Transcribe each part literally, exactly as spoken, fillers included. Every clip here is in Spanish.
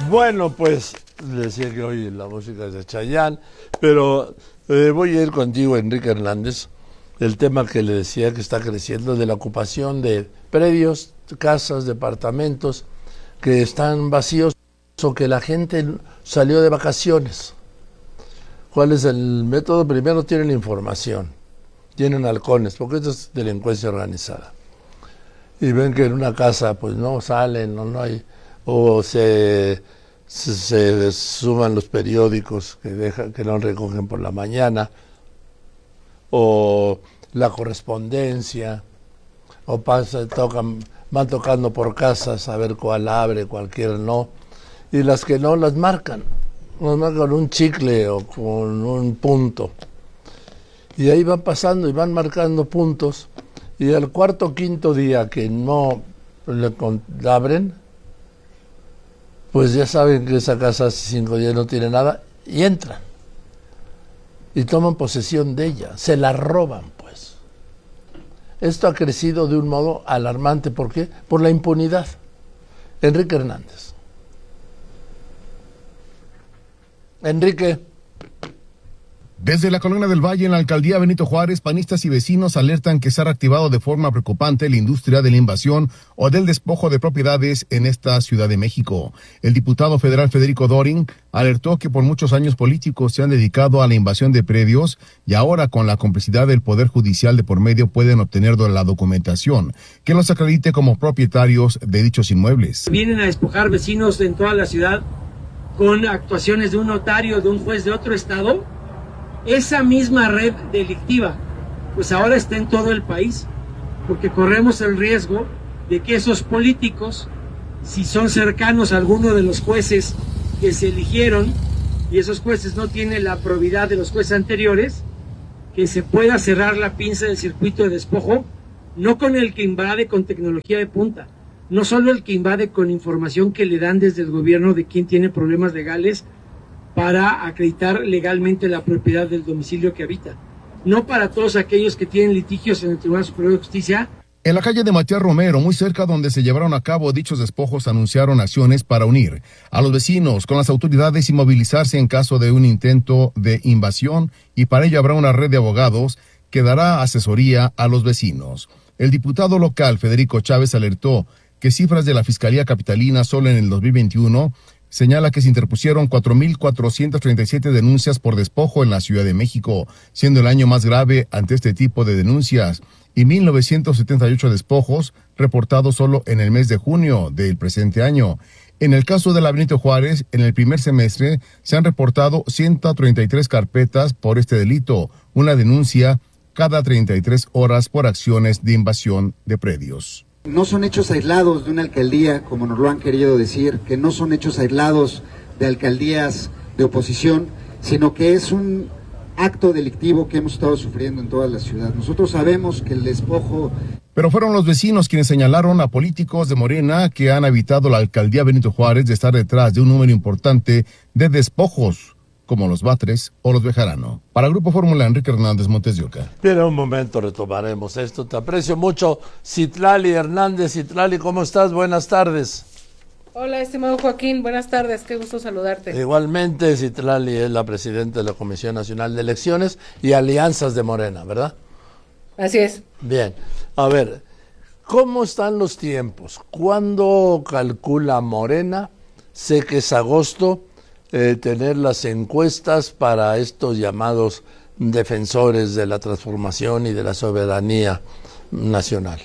Bueno, pues decía que hoy la música es de Chayanne, pero eh, voy a ir contigo, Enrique Hernández, el tema que le decía que está creciendo de la ocupación de predios, casas, departamentos que están vacíos o que la gente salió de vacaciones. ¿Cuál es el método? Primero tienen información, tienen halcones, porque esto es delincuencia organizada. Y ven que en una casa pues no salen, o no hay, o se, se, se suman los periódicos que dejan, que no recogen por la mañana, o la correspondencia, o pasa, tocan, van tocando por casas a ver cuál abre, cualquiera no, y las que no las marcan, las marcan con un chicle o con un punto. Y ahí van pasando y van marcando puntos, y el cuarto o quinto día que no le abren, pues ya saben que esa casa hace cinco días no tiene nada, y entran. Y toman posesión de ella, se la roban, pues. Esto ha crecido de un modo alarmante. ¿Por qué? Por la impunidad. Enrique Hernández. Enrique. Desde la Colonia del Valle, en la alcaldía Benito Juárez, panistas y vecinos alertan que se ha reactivado de forma preocupante la industria de la invasión o del despojo de propiedades en esta Ciudad de México. El diputado federal Federico Dorin alertó que por muchos años políticos se han dedicado a la invasión de predios y ahora con la complicidad del Poder Judicial de por medio pueden obtener la documentación que los acredite como propietarios de dichos inmuebles. Vienen a despojar vecinos en toda la ciudad con actuaciones de un notario, de un juez de otro estado. Esa misma red delictiva, pues ahora está en todo el país, porque corremos el riesgo de que esos políticos, si son cercanos a alguno de los jueces que se eligieron, y esos jueces no tienen la probidad de los jueces anteriores, que se pueda cerrar la pinza del circuito de despojo, no con el que invade con tecnología de punta, no solo el que invade con información que le dan desde el gobierno de quién tiene problemas legales, para acreditar legalmente la propiedad del domicilio que habita, no para todos aquellos que tienen litigios en el Tribunal Superior de Justicia. En la calle de Matías Romero, muy cerca donde se llevaron a cabo dichos despojos, anunciaron acciones para unir a los vecinos con las autoridades y movilizarse en caso de un intento de invasión, y para ello habrá una red de abogados que dará asesoría a los vecinos. El diputado local Federico Chávez alertó que cifras de la Fiscalía Capitalina solo en el dos mil veintiuno señala que se interpusieron cuatro mil cuatrocientas treinta y siete denuncias por despojo en la Ciudad de México, siendo el año más grave ante este tipo de denuncias, y mil novecientos setenta y ocho despojos reportados solo en el mes de junio del presente año. En el caso de la Benito Juárez, en el primer semestre se han reportado ciento treinta y tres carpetas por este delito, una denuncia cada treinta y tres horas por acciones de invasión de predios. No son hechos aislados de una alcaldía, como nos lo han querido decir, que no son hechos aislados de alcaldías de oposición, sino que es un acto delictivo que hemos estado sufriendo en toda la ciudad. Nosotros sabemos que el despojo... Pero fueron los vecinos quienes señalaron a políticos de Morena que han evitado la alcaldía Benito Juárez de estar detrás de un número importante de despojos, como los Batres o los Bejarano. Para Grupo Fórmula, Enrique Hernández, Montes de Oca. Pero un momento retomaremos esto. Te aprecio mucho, Citlali Hernández. Citlali, ¿cómo estás? Buenas tardes. Hola, estimado Joaquín. Buenas tardes. Qué gusto saludarte. Igualmente, Citlali es la presidenta de la Comisión Nacional de Elecciones y Alianzas de Morena, ¿verdad? Así es. Bien. A ver, ¿cómo están los tiempos? ¿Cuándo calcula Morena? Sé que es agosto. Eh, tener las encuestas para estos llamados defensores de la transformación y de la soberanía nacional.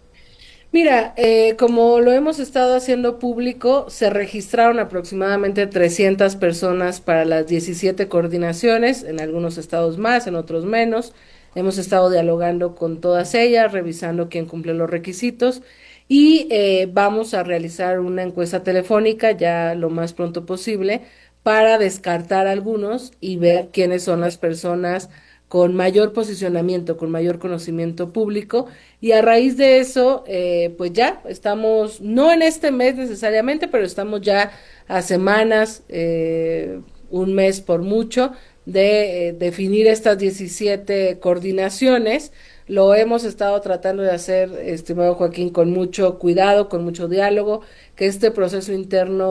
Mira, eh, como lo hemos estado haciendo público, se registraron aproximadamente trescientas personas para las diecisiete coordinaciones, en algunos estados más, en otros menos. Hemos estado dialogando con todas ellas, revisando quién cumple los requisitos, y eh, vamos a realizar una encuesta telefónica ya lo más pronto posible para descartar algunos y ver quiénes son las personas con mayor posicionamiento, con mayor conocimiento público, y a raíz de eso, eh, pues ya estamos, no en este mes necesariamente, pero estamos ya a semanas, eh, un mes por mucho, de eh, definir estas diecisiete coordinaciones. Lo hemos estado tratando de hacer, estimado Joaquín, con mucho cuidado, con mucho diálogo, que este proceso interno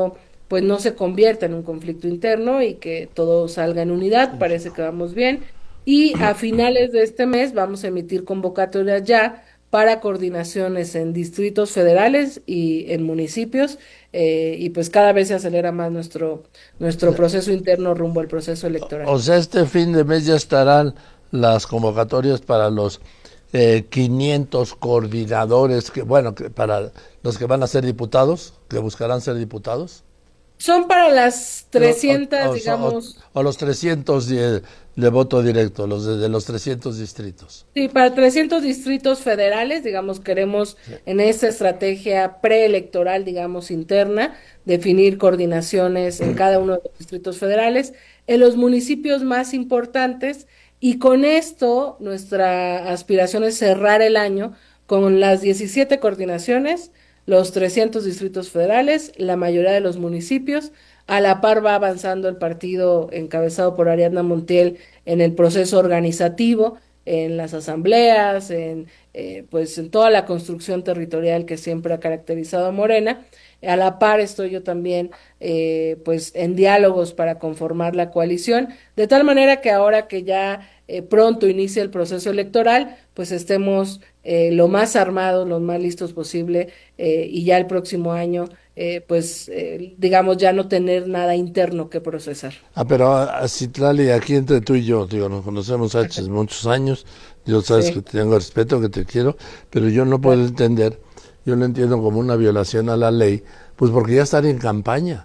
pues no se convierta en un conflicto interno y que todo salga en unidad. Parece que vamos bien. Y a finales de este mes vamos a emitir convocatorias ya para coordinaciones en distritos federales y en municipios, eh, y pues cada vez se acelera más nuestro, nuestro proceso interno rumbo al proceso electoral. O sea, este fin de mes ya estarán las convocatorias para los eh, quinientos coordinadores, que bueno, que para los que van a ser diputados, que buscarán ser diputados. Son para las trescientas, o, o, digamos... O, o los trescientos de, de voto directo, los de, de los trescientos distritos. Sí, para trescientos distritos federales, digamos, queremos sí. en esta estrategia preelectoral, digamos, interna, definir coordinaciones en cada uno de los distritos federales, en los municipios más importantes, y con esto nuestra aspiración es cerrar el año con las diecisiete coordinaciones, los trescientos distritos federales, la mayoría de los municipios. A la par va avanzando el partido encabezado por Ariadna Montiel en el proceso organizativo, en las asambleas, en eh, pues en toda la construcción territorial que siempre ha caracterizado a Morena. A la par estoy yo también eh, pues en diálogos para conformar la coalición, de tal manera que ahora que ya eh, pronto inicia el proceso electoral, pues estemos eh, lo más armados, lo más listos posible, eh, y ya el próximo año eh, pues eh, digamos ya no tener nada interno que procesar. Ah, pero a Citlali, aquí entre tú y yo, digo, nos conocemos hace muchos años, yo sabes sí. que te tengo respeto, que te quiero, pero yo no puedo entender, yo lo entiendo como una violación a la ley, pues porque ya están en campaña.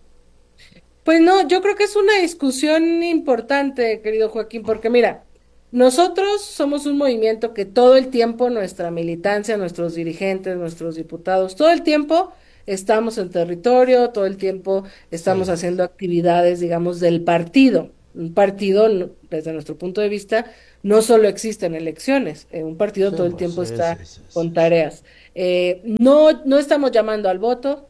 Pues no, yo creo que es una discusión importante, querido Joaquín, porque mira, nosotros somos un movimiento que todo el tiempo, nuestra militancia, nuestros dirigentes, nuestros diputados, todo el tiempo estamos en territorio, todo el tiempo estamos sí. haciendo actividades, digamos, del partido. Un partido, desde nuestro punto de vista, no solo existe en elecciones, eh, un partido sí, todo el tiempo sí, está sí, sí, con tareas. Eh, no, no estamos llamando al voto,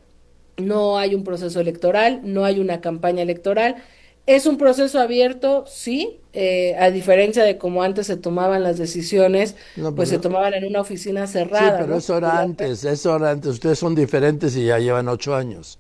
no hay un proceso electoral, no hay una campaña electoral. Es un proceso abierto, sí, eh, a diferencia de como antes se tomaban las decisiones, no, pues se tomaban en una oficina cerrada. Sí, pero ¿no? eso era antes, eso era antes. Ustedes son diferentes y ya llevan ocho años.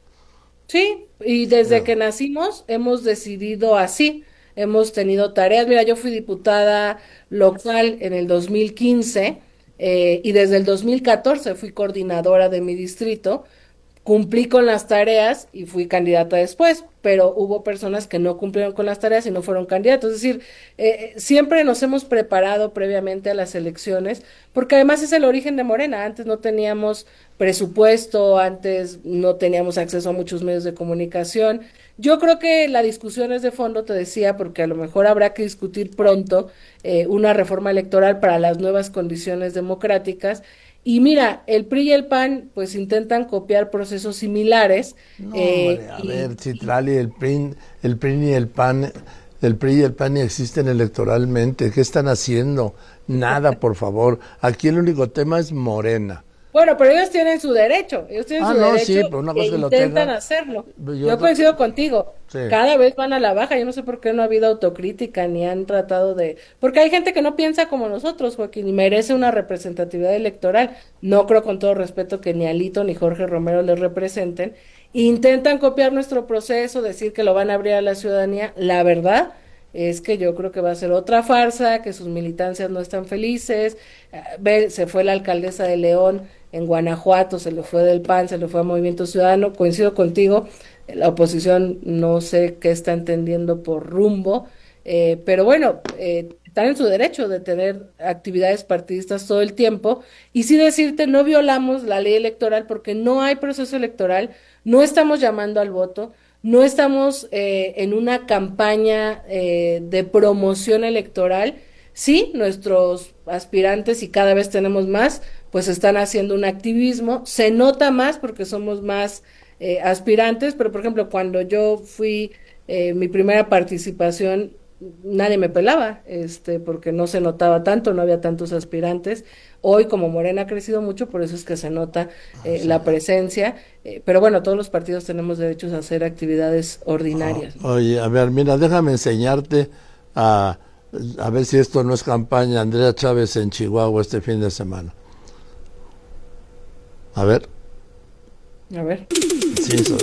Sí, y desde no. que nacimos hemos decidido así, hemos tenido tareas. Mira, yo fui diputada local en el dos mil quince eh, y desde el dos mil catorce fui coordinadora de mi distrito. Cumplí con las tareas y fui candidata después, pero hubo personas que no cumplieron con las tareas y no fueron candidatos. Es decir, eh, siempre nos hemos preparado previamente a las elecciones, porque además es el origen de Morena. Antes no teníamos presupuesto, antes no teníamos acceso a muchos medios de comunicación. Yo creo que la discusión es de fondo, te decía, porque a lo mejor habrá que discutir pronto eh, una reforma electoral para las nuevas condiciones democráticas. Y mira, el P R I y el P A N pues intentan copiar procesos similares. No, eh, hombre, a y, ver, Citlali, el P R I, el P R I y el P A N, el P R I y el P A N existen electoralmente. ¿Qué están haciendo? Nada, por favor. Aquí el único tema es Morena. Bueno, pero ellos tienen su derecho, ellos tienen ah, su no, derecho sí, pero una cosa e que lo intentan tenga, hacerlo. Yo, yo coincido no, contigo, sí. Cada vez van a la baja, yo no sé por qué no ha habido autocrítica ni han tratado de... Porque hay gente que no piensa como nosotros, Joaquín, y merece una representatividad electoral. No creo, con todo respeto, que ni Alito ni Jorge Romero les representen. Intentan copiar nuestro proceso, decir que lo van a abrir a la ciudadanía. La verdad es que yo creo que va a ser otra farsa, que sus militancias no están felices. Ve, se fue la alcaldesa de León en Guanajuato, se le fue del P A N, se le fue a Movimiento Ciudadano. Coincido contigo, la oposición no sé qué está entendiendo por rumbo, eh, pero bueno, eh, están en su derecho de tener actividades partidistas todo el tiempo, y sí decirte, no violamos la ley electoral porque no hay proceso electoral, no estamos llamando al voto, no estamos eh, en una campaña eh, de promoción electoral. Sí, nuestros aspirantes, y cada vez tenemos más, pues están haciendo un activismo, se nota más porque somos más eh, aspirantes, pero por ejemplo, cuando yo fui, eh, mi primera participación, nadie me pelaba, este, porque no se notaba tanto, no había tantos aspirantes. Hoy, como Morena ha crecido mucho, por eso es que se nota eh, la presencia, eh, pero bueno, todos los partidos tenemos derechos a hacer actividades ordinarias. Oh, oye, a ver, mira, déjame enseñarte a... A ver si esto no es campaña. Andrea Chávez en Chihuahua este fin de semana. A ver. A ver. Sí, eso,